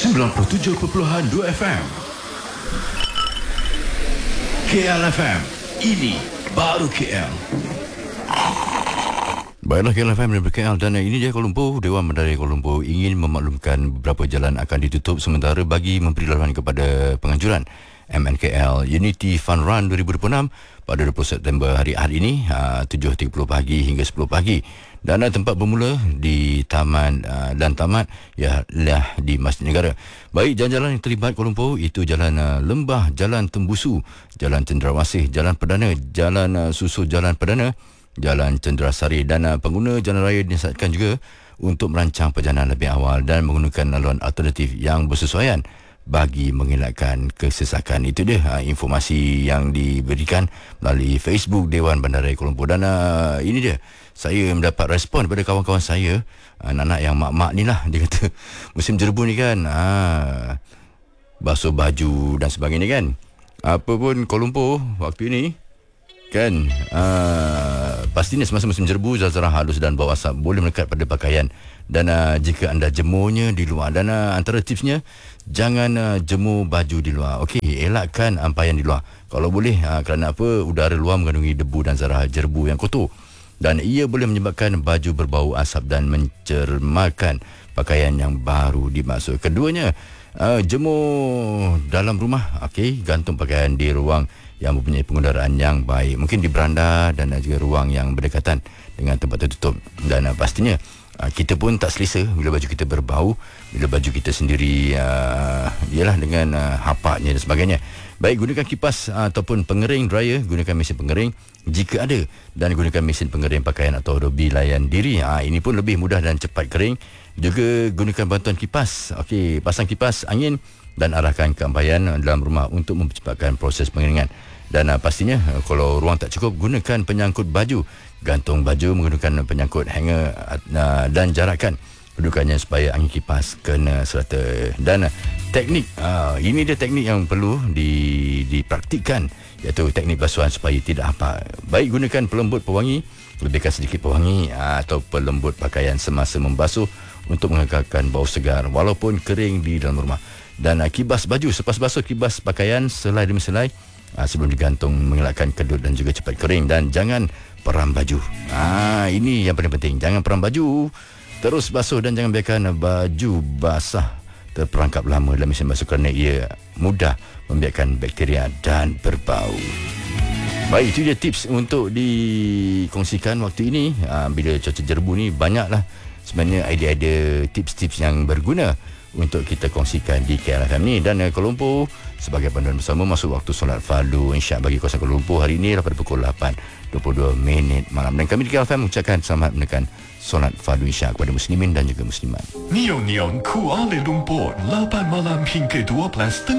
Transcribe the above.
97.2 FM. KL FM. Ini baru KL. Baiklah, KL FM dari KL dan ini dia Kuala Lumpur. Dewan Bandaraya Kuala Lumpur ingin memaklumkan beberapa jalan akan ditutup sementara bagi memberi laluan kepada penganjuran MNKL Unity Fun Run 2026 pada 20 September hari Ahad ini 7.30 pagi hingga 10 pagi. Dan tempat bermula di taman dan tamat ialah di Masjid Negara. Baik, jalan-jalan yang terlibat Kuala Lumpur itu Jalan Lembah, Jalan Tembusu, Jalan Cendrawasih, Jalan Perdana, Jalan Susul Jalan Perdana, Jalan Cenderasari, dan pengguna jalan raya dinasihatkan juga untuk merancang perjalanan lebih awal dan menggunakan laluan alternatif yang bersesuaian bagi mengelakkan kesesakan. Itu dia informasi yang diberikan melalui Facebook Dewan Bandaraya Kuala Lumpur. Dan ini dia, saya mendapat respon daripada kawan-kawan saya, anak-anak yang mak-mak ni lah. Dia kata musim jerbu ni kan basuh baju dan sebagainya kan. Apa pun Kuala Lumpur waktu ini kan pastinya semasa musim jerbu zat-zarah halus dan bau asap boleh melekat pada pakaian. Dan jika anda jemurnya di luar, dan antara tipsnya jangan jemur baju di luar. Okey, elakkan ampaian di luar kalau boleh, kerana apa, udara luar mengandungi debu dan zarah jerbu yang kotor dan ia boleh menyebabkan baju berbau asap dan mencermarkan pakaian yang baru dimaksud. Keduanya, jemur dalam rumah. Okey, gantung pakaian di ruang yang mempunyai pengudaraan yang baik, mungkin di beranda dan juga ruang yang berdekatan dengan tempat tertutup. Dan pastinya kita pun tak selesa bila baju kita berbau, bila baju kita sendiri ialah dengan hapaknya dan sebagainya. Baik, gunakan kipas ataupun pengering dryer, gunakan mesin pengering jika ada, dan gunakan mesin pengering pakaian atau robi layan diri. Ini pun lebih mudah dan cepat kering. Juga gunakan bantuan kipas. Okey, pasang kipas angin dan arahkan ke ampaian dalam rumah untuk mempercepatkan proses pengeringan. Dan pastinya kalau ruang tak cukup, gunakan penyangkut baju. Gantung baju menggunakan penyangkut hanger dan jarakkan kedudukannya supaya angin kipas kena serata. Dan teknik, ini dia teknik yang perlu dipraktikkan, iaitu teknik basuhan supaya tidak hampa. Baik, gunakan pelembut pewangi, lebihkan sedikit pewangi atau pelembut pakaian semasa membasuh untuk mengekalkan bau segar walaupun kering di dalam rumah. Dan kibas baju selepas basuh, kibas pakaian selai demi selai sebelum digantung, mengelakkan kedut dan juga cepat kering. Dan jangan peram baju. Ini yang paling penting, jangan peram baju. Terus basuh dan jangan biarkan baju basah terperangkap lama dalam mesin basuh kerana ia mudah membiarkan bakteria dan berbau. Baik, itu dia tips untuk dikongsikan waktu ini. Bila cuaca jerbu ni, banyaklah sebenarnya idea-idea tips-tips yang berguna untuk kita kongsikan di KLFM ni. Dan Kuala Lumpur sebagai panduan bersama masuk waktu solat fardu Isyak bagi kawasan Kuala Lumpur hari ini pada pukul 8.22 malam. Dan kami di KLFM mengucapkan selamat menekan solat fardu Isyak kepada muslimin dan juga muslimat. Neon Kuala Lumpur 8 malam hingga 12